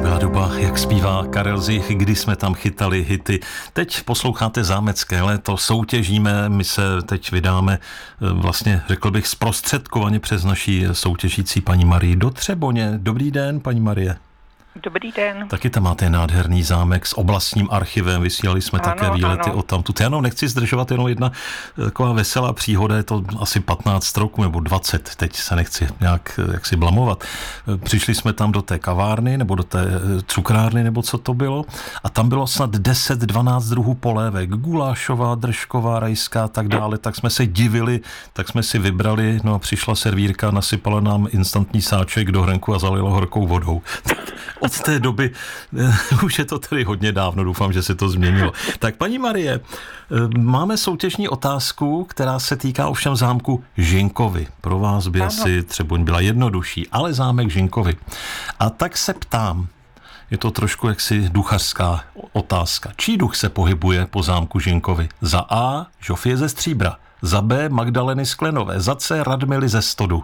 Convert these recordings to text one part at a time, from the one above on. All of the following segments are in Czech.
byla doba, jak zpívá Karel Zich, kdy jsme tam chytali hity. Teď posloucháte Zámecké léto, soutěžíme, my se teď vydáme vlastně, řekl bych, zprostředkovaně přes naší soutěžící paní Marii do Třeboně. Dobrý den, paní Marie. Dobrý den. Taky tam máte nádherný zámek s oblastním archivem, vysílali jsme také výlety odtamtud. Já jenom nechci zdržovat, jenom jedna taková veselá příhoda, je to asi 15 roků nebo 20, teď se nechci nějak jaksi blamovat. Přišli jsme tam do té kavárny nebo do té cukrárny, nebo co to bylo, a tam bylo snad 10-12 druhů polévek, gulášová, držková, rajská a tak dále, tak jsme se divili, tak jsme si vybrali, no a přišla servírka, nasypala nám instantní sáček do hrnku a zalila horkou vodou. Od té doby, už je to tedy hodně dávno, doufám, že se to změnilo. Tak paní Marie, máme soutěžní otázku, která se týká ovšem zámku Žinkovy. Pro vás by asi Třeboň byla jednodušší, ale zámek Žinkovy. A tak se ptám, je to trošku jaksi duchařská otázka. Čí duch se pohybuje po zámku Žinkovy? Za A. Žofie ze Stříbra, za B. Magdaleny Sklenové, za C. Radmily ze Stodu.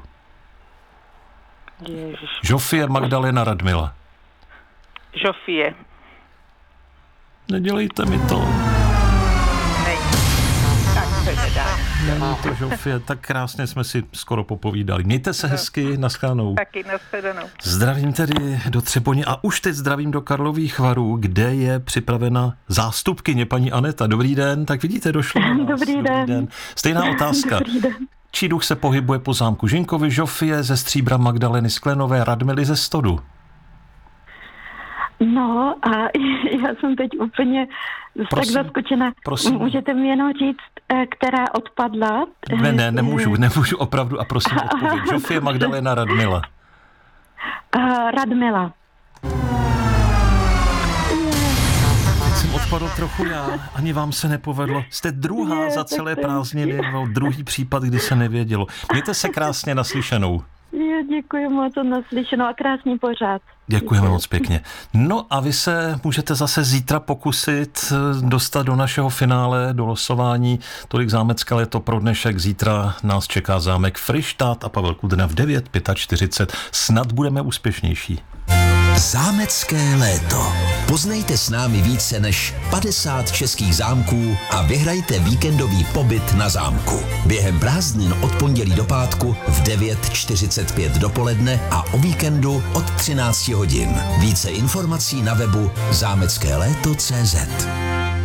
Žofie, Magdalena, Radmila. Žofie. Nedělejte mi to. Nej. Tak se nedá. Není to Žofie, tak krásně jsme si skoro popovídali. Mějte se hezky, nashledanou. Taky nashledanou. Zdravím tedy do Třeboně a už teď zdravím do Karlových Varů, kde je připravena zástupkyně paní Aneta. Dobrý den, tak vidíte, došlo na nás. Dobrý den. Stejná otázka. Dobrý den. Čí duch se pohybuje po zámku Žinkovy? Žofie ze Stříbra, Magdaleny Sklenové, Radmily ze Stodu. No a já jsem teď úplně tak zaskočena. Prosím. Můžete mi jenom říct, která odpadla? Ne, nemůžu opravdu a prosím odpověď. Žofie, Magdalena, Radmila. Radmila. Teď jsem odpadl trochu já, ani vám se nepovedlo. Jste druhá za celé prázdniny, druhý případ, kdy se nevědělo. Mějte se krásně, naslyšenou. Děkuji moc za naslyšenou a krásný pořád. Děkujeme moc pěkně. No a vy se můžete zase zítra pokusit dostat do našeho finále, do losování. Tolik Zámecké léto pro dnešek. Zítra nás čeká zámek Fryštát a Pavel Kudrna v 9:45. Snad budeme úspěšnější. Zámecké léto. Poznejte s námi více než 50 českých zámků a vyhrajte víkendový pobyt na zámku. Během prázdnin od pondělí do pátku v 9:45 dopoledne a o víkendu od 13 hodin. Více informací na webu zameckéléto.cz.